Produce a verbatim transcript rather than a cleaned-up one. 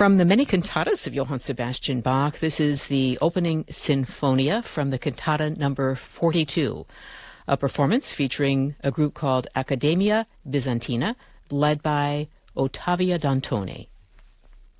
From the many cantatas of Johann Sebastian Bach, this is the opening Sinfonia from the cantata number forty-two, a performance featuring a group called Accademia Bizantina, led by Ottavia Dantoni.